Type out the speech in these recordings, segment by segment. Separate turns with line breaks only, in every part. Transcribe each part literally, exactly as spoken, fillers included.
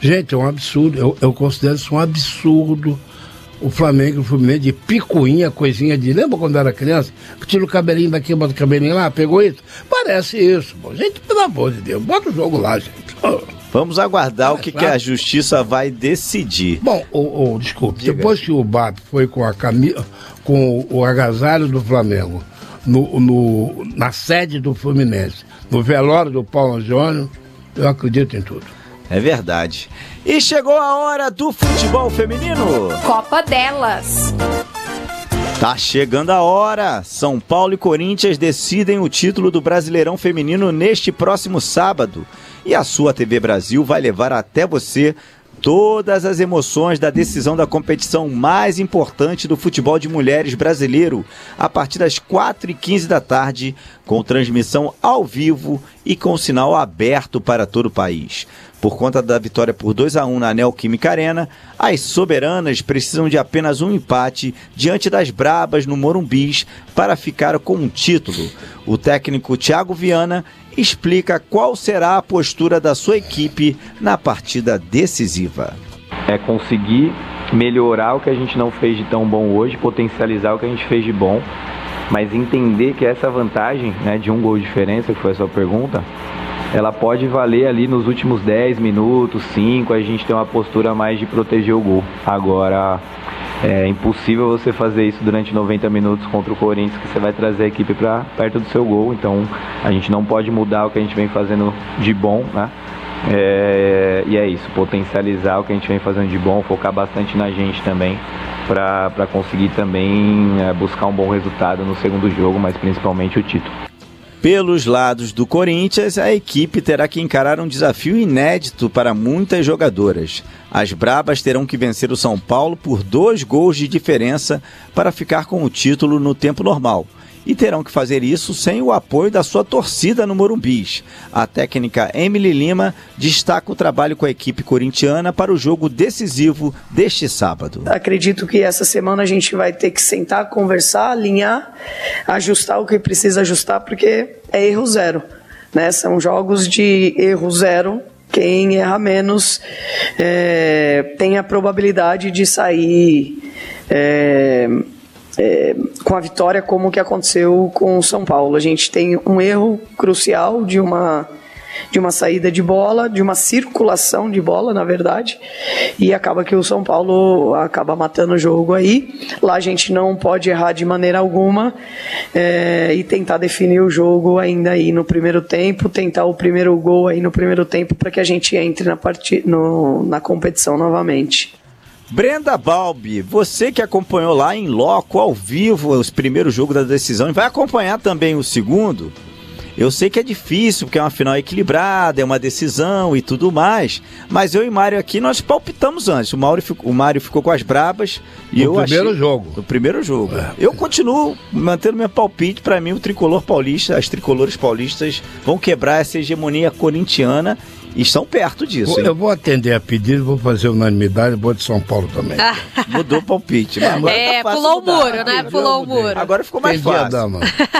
Gente, é um absurdo, eu, eu considero isso um absurdo. O Flamengo, o Fluminense de picuinha, coisinha de... Lembra quando era criança? Tira o cabelinho daqui, bota o cabelinho lá, pegou isso? Parece isso, pô. Gente, pelo amor de Deus, bota o jogo lá, gente. Oh.
Vamos aguardar é, o que, claro. que a justiça vai decidir.
Bom, oh, oh, desculpe, Diga. Depois que o B A P foi com, a cami... com o agasalho do Flamengo no, no, na sede do Fluminense, no velório do Paulo Júnior, eu acredito em tudo.
É verdade. E chegou a hora do futebol feminino.
Copa delas.
Tá chegando a hora. São Paulo e Corinthians decidem o título do Brasileirão Feminino neste próximo sábado. E a sua T V Brasil vai levar até você todas as emoções da decisão da competição mais importante do futebol de mulheres brasileiro, a partir das quatro e quinze da tarde, com transmissão ao vivo e com sinal aberto para todo o país. Por conta da vitória por dois a um na Neoquímica Arena, as soberanas precisam de apenas um empate diante das brabas no Morumbis para ficar com um título. O técnico Thiago Viana explica qual será a postura da sua equipe na partida decisiva.
É conseguir melhorar o que a gente não fez de tão bom hoje, potencializar o que a gente fez de bom, mas entender que essa vantagem, né, de um gol de diferença, que foi a sua pergunta, ela pode valer ali nos últimos dez minutos, cinco, a gente tem uma postura mais de proteger o gol. Agora, é impossível você fazer isso durante noventa minutos contra o Corinthians, que você vai trazer a equipe para perto do seu gol. Então, a gente não pode mudar o que a gente vem fazendo de bom, né? É, e é isso, potencializar o que a gente vem fazendo de bom, focar bastante na gente também, para conseguir também é, buscar um bom resultado no segundo jogo, mas principalmente o título.
Pelos lados do Corinthians, a equipe terá que encarar um desafio inédito para muitas jogadoras. As brabas terão que vencer o São Paulo por dois gols de diferença para ficar com o título no tempo normal. E terão que fazer isso sem o apoio da sua torcida no Morumbis. A técnica Emily Lima destaca o trabalho com a equipe corintiana para o jogo decisivo deste sábado.
Acredito que essa semana a gente vai ter que sentar, conversar, alinhar, ajustar o que precisa ajustar, porque é erro zero, né? São jogos de erro zero. Quem erra menos é, tem a probabilidade de sair... É, É, com a vitória, como que aconteceu com o São Paulo. A gente tem um erro crucial de uma, de uma saída de bola, de uma circulação de bola, na verdade, e acaba que o São Paulo acaba matando o jogo aí. Lá a gente não pode errar de maneira alguma, é, e tentar definir o jogo ainda aí no primeiro tempo, tentar o primeiro gol aí no primeiro tempo para que a gente entre na, part... no, na competição novamente.
Brenda Balbi, você que acompanhou lá em loco, ao vivo, os primeiros jogos da decisão e vai acompanhar também o segundo, eu sei que é difícil, porque é uma final equilibrada, é uma decisão e tudo mais, mas eu e Mário aqui, nós palpitamos antes. O Mário, o Mário ficou com as brabas e
no
eu achei...
primeiro jogo.
No primeiro jogo.
É.
Eu continuo mantendo meu palpite. Para mim, o tricolor paulista, as tricolores paulistas vão quebrar essa hegemonia corintiana e estão perto disso.
Eu vou atender a pedido, vou fazer unanimidade, vou de São Paulo também.
Mudou o palpite. Né? Agora
é,
tá
pulou
mudar.
o muro, né? Pulou o muro.
Agora ficou mais
Entendi
fácil.
a dama.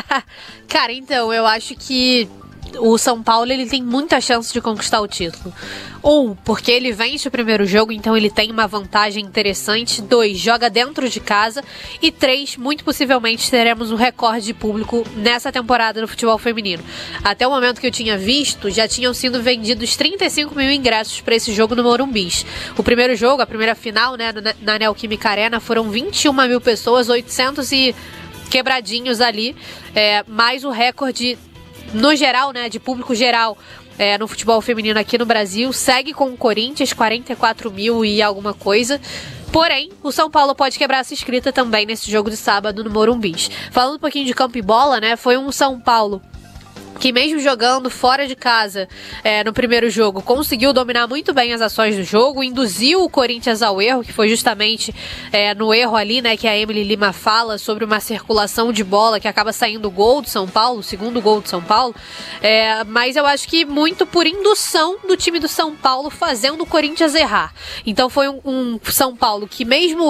Cara, então, eu acho que o São Paulo, ele tem muita chance de conquistar o título. Um, porque ele vence o primeiro jogo, então ele tem uma vantagem interessante. Dois, joga dentro de casa. E três, muito possivelmente teremos um recorde de público nessa temporada no futebol feminino. Até o momento que eu tinha visto, já tinham sido vendidos trinta e cinco mil ingressos para esse jogo no Morumbis. O primeiro jogo, a primeira final, né, na, na Neoquímica Arena, foram vinte e uma mil pessoas, oitocentos e quebradinhos ali, é, mais o recorde no geral, né, de público geral, é, no futebol feminino aqui no Brasil. Segue com o Corinthians, quarenta e quatro mil e alguma coisa. Porém, o São Paulo pode quebrar essa escrita também nesse jogo de sábado no Morumbis. Falando um pouquinho de campo e bola, né, foi um São Paulo que mesmo jogando fora de casa é, no primeiro jogo, conseguiu dominar muito bem as ações do jogo, induziu o Corinthians ao erro, que foi justamente é, no erro ali, né, que a Emily Lima fala sobre uma circulação de bola que acaba saindo o gol do São Paulo, o segundo gol do São Paulo, é, mas eu acho que muito por indução do time do São Paulo fazendo o Corinthians errar. Então foi um, um São Paulo que mesmo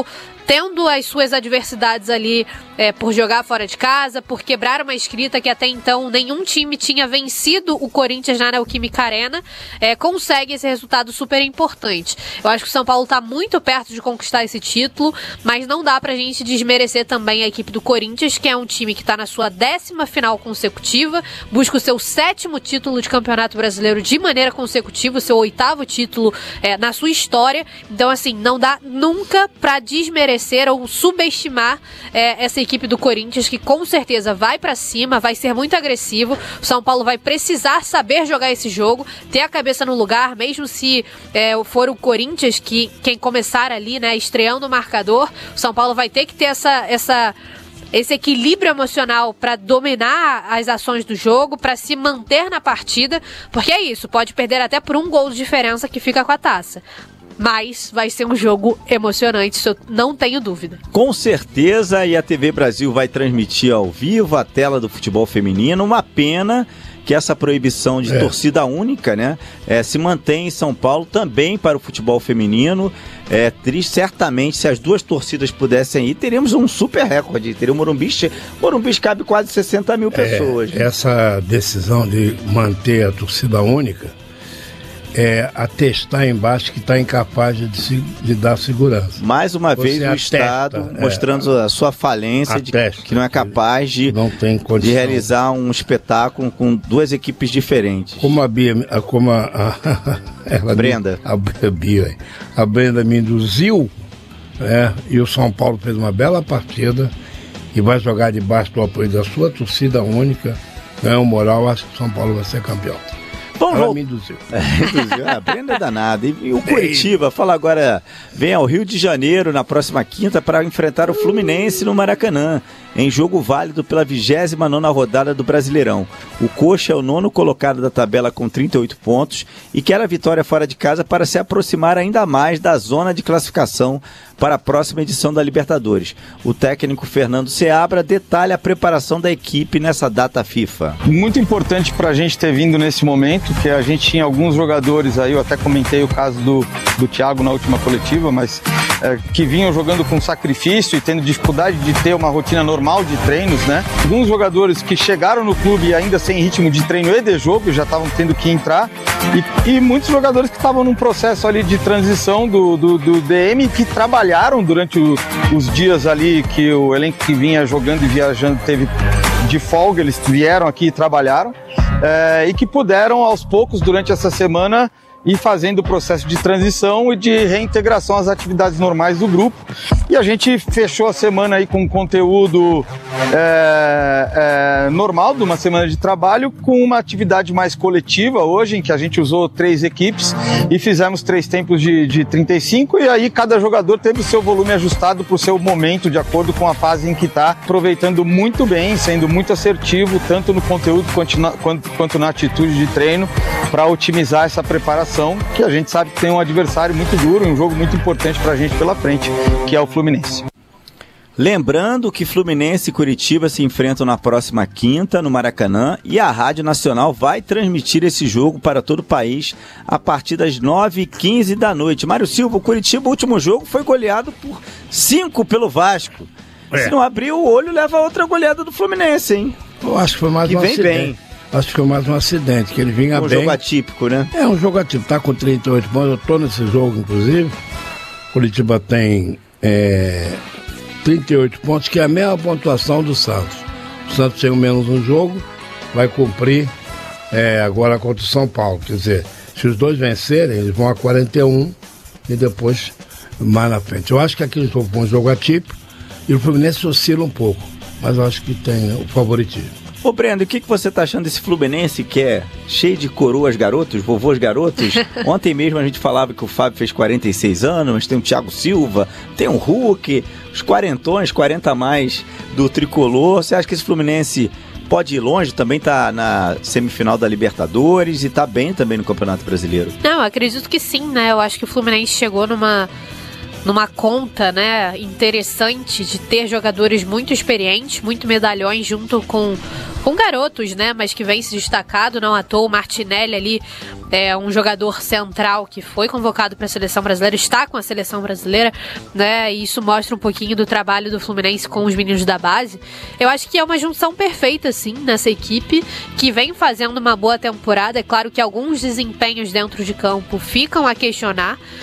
tendo as suas adversidades ali é, por jogar fora de casa, por quebrar uma escrita que até então nenhum time tinha vencido o Corinthians na Neoquímica Arena, é, consegue esse resultado super importante. Eu acho que o São Paulo está muito perto de conquistar esse título, mas não dá pra gente desmerecer também a equipe do Corinthians, que é um time que está na sua décima final consecutiva, busca o seu sétimo título de Campeonato Brasileiro de maneira consecutiva, o seu oitavo título é, na sua história. Então, assim, não dá nunca pra desmerecer ou subestimar é, essa equipe do Corinthians, que com certeza vai pra cima, vai ser muito agressivo. O São Paulo vai precisar saber jogar esse jogo, ter a cabeça no lugar, mesmo se é, for o Corinthians que quem começar ali, né, estreando o marcador. O São Paulo vai ter que ter essa, essa, esse equilíbrio emocional para dominar as ações do jogo, para se manter na partida, porque é isso, pode perder até por um gol de diferença que fica com a taça. Mas vai ser um jogo emocionante, isso eu não tenho dúvida.
Com certeza, e a T V Brasil vai transmitir ao vivo a tela do futebol feminino. Uma pena que essa proibição de é. torcida única, né, é, se mantém em São Paulo também para o futebol feminino. É triste, certamente, se as duas torcidas pudessem ir, teríamos um super recorde. Teria o Morumbi, Morumbi cabe quase sessenta mil pessoas.
É, essa decisão de manter a torcida única é atestar embaixo que está incapaz de, de, de dar segurança.
Mais uma
Você
vez o
atesta,
Estado
é,
mostrando a sua falência, de que não é capaz de,
não tem
de realizar um espetáculo com duas equipes diferentes.
Como a Bia, como a, a, ela
Brenda.
Me, a, Bia, a Brenda me induziu, é, e o São Paulo fez uma bela partida e vai jogar debaixo do apoio da sua torcida única, ganhou moral, acho que o São Paulo vai ser campeão.
Vamos
Ela
vol-
me induziu.
É, induziu. A Brenda é danada. E, e o Curitiba, fala agora, vem ao Rio de Janeiro na próxima quinta para enfrentar o Fluminense no Maracanã, em jogo válido pela vigésima nona rodada do Brasileirão. O Coxa é o nono colocado da tabela com trinta e oito pontos e quer a vitória fora de casa para se aproximar ainda mais da zona de classificação para a próxima edição da Libertadores. O técnico Fernando Seabra detalha a preparação da equipe nessa data FIFA.
Muito importante para a gente ter vindo nesse momento, que a gente tinha alguns jogadores aí, eu até comentei o caso do, do Thiago na última coletiva, mas é, que vinham jogando com sacrifício e tendo dificuldade de ter uma rotina normal de treinos, né? Alguns jogadores que chegaram no clube ainda sem ritmo de treino e de jogo, já estavam tendo que entrar, e, e muitos jogadores que estavam num processo ali de transição do, do, do D M, que trabalharam durante o, os dias ali que o elenco que vinha jogando e viajando teve de folga, eles vieram aqui e trabalharam, é, e que puderam aos poucos durante essa semana ir fazendo o processo de transição e de reintegração às atividades normais do grupo. E a gente fechou a semana aí com um conteúdo é, é, normal de uma semana de trabalho, com uma atividade mais coletiva hoje, em que a gente usou três equipes e fizemos três tempos de, de trinta e cinco, e aí cada jogador teve o seu volume ajustado para o seu momento, de acordo com a fase em que está, aproveitando muito bem, sendo muito assertivo, tanto no conteúdo quanto na, quanto, quanto na atitude de treino, para otimizar essa preparação, que a gente sabe que tem um adversário muito duro, um jogo muito importante para a gente pela frente, que é o Fluminense.
Lembrando que Fluminense e Curitiba se enfrentam na próxima quinta no Maracanã, e a Rádio Nacional vai transmitir esse jogo para todo o país a partir das nove e quinze da noite. Mário Silva, o Curitiba, o último jogo, foi goleado por cinco pelo Vasco. É. Se não abrir o olho, leva outra goleada do Fluminense, hein?
Eu acho que foi mais
que
um
vem
acidente.
Bem.
Acho que foi mais um acidente, que ele vinha
um
bem.
Um jogo atípico, né?
É um jogo atípico, tá com trinta e oito pontos, eu tô nesse jogo, inclusive. Curitiba tem é, trinta e oito pontos, que é a mesma pontuação do Santos. O Santos tem menos um jogo, vai cumprir é, agora contra o São Paulo. Quer dizer, se os dois vencerem, eles vão a quarenta e um e depois mais na frente. Eu acho que aquele jogo foi um jogo atípico e o Fluminense oscila um pouco, mas eu acho que tem o favoritismo.
Ô Brendo, o que, que você tá achando desse Fluminense que é cheio de coroas garotos, vovôs garotos? Ontem mesmo a gente falava que o Fábio fez quarenta e seis anos, mas tem o Thiago Silva, tem o Hulk, os quarentões, quarenta a mais do Tricolor. Você acha que esse Fluminense pode ir longe? Também tá na semifinal da Libertadores e tá bem também no Campeonato Brasileiro.
Não, acredito que sim, né? Eu acho que o Fluminense chegou numa... numa conta, né, interessante de ter jogadores muito experientes, muito medalhões junto com, com garotos, né, mas que vem se destacado, não à toa. O Martinelli ali é um jogador central que foi convocado para a seleção brasileira, está com a seleção brasileira, né, e isso mostra um pouquinho do trabalho do Fluminense com os meninos da base. Eu acho que é uma junção perfeita, sim, nessa equipe, que vem fazendo uma boa temporada. É claro que alguns desempenhos dentro de campo ficam a questionar,